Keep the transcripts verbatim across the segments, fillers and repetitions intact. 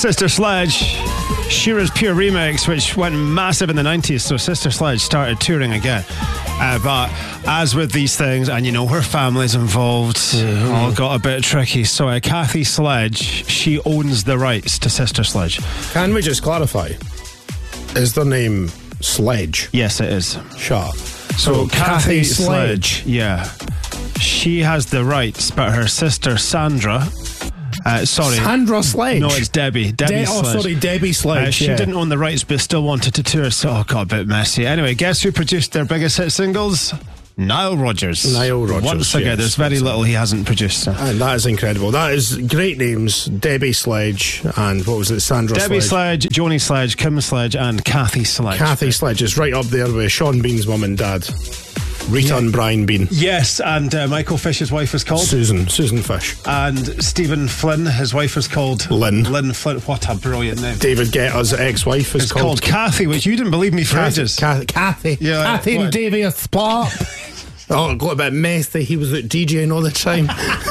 Sister Sledge, Shearer's Pure remix, which went massive in the nineties, so Sister Sledge started touring again. Uh, but as with these things, and you know, her family's involved, mm-hmm. all got a bit tricky. So uh, Kathy Sledge, she owns the rights to Sister Sledge. Can we just clarify? Is their name Sledge? Yes, it is. Sure. So, so Kathy, Kathy Sledge, Sledge, yeah, she has the rights, but her sister Sandra. Uh, sorry. Sandra Sledge? No, it's Debbie. Debbie De- Sledge. Oh, sorry, Debbie Sledge. Uh, she yeah. didn't own the rights, but still wanted to tour, so oh, got a bit messy. Anyway, guess who produced their biggest hit singles? Nile Rodgers. Nile Rodgers. Once again, yes, there's very little he hasn't produced. So. And that is incredible. That is great names. Debbie Sledge and what was it? Sandra Debbie Sledge. Sledge, Joni Sledge, Kim Sledge, and Kathy Sledge. Kathy Sledge is right up there with Sean Bean's mum and dad. Rita yeah. and Brian Bean. Yes, and uh, Michael Fish's wife is called Susan. Susan Fish. And Stephen Flynn, his wife is called Lynn. Lynn Flynn. What a brilliant name. David Guetta's ex-wife is it's called, called Kathy, which you didn't believe me for Kathy, ages. Kathy. Kathy. Yeah, Kathy what? and Davey are split. Oh, it got a bit messy. He was out DJing all the time.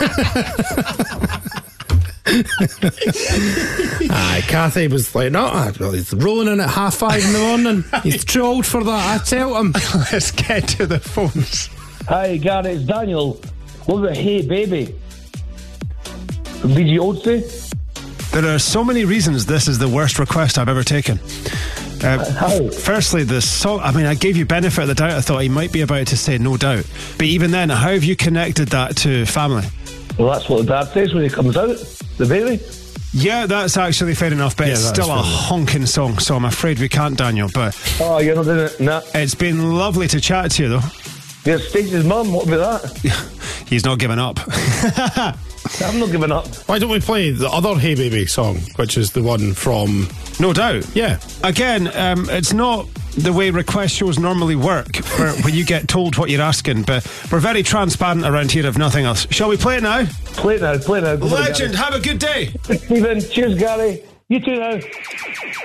Aye, Kathy was like, no, well, he's rolling in at half five in the morning. He's too old for that, I tell him. Let's get to the phones. Hi, Gary, it's Daniel. What about Hey Baby from B G Oldsie? There are so many reasons this is the worst request I've ever taken. Uh, How? Firstly, the song, I mean, I gave you benefit of the doubt. I thought he might be about to say No Doubt. But even then, how have you connected that to family? Well, that's what the dad says when he comes out, the baby. Yeah, that's actually fair enough, but yeah, it's still a honking song, so I'm afraid we can't, Daniel. But oh, you're not doing it? Nah. It's been lovely to chat to you, though. Yeah, Stacey's mum, what about that? He's not giving up. I'm not giving up. Why don't we play the other Hey Baby song, which is the one from No Doubt? Yeah. Again, um, it's not the way request shows normally work, where, where you get told what you're asking, but we're very transparent around here, if nothing else. Shall we play it now? Play it now, play it now. Go Legend, have a good day. Stephen, cheers, Gary. You too now.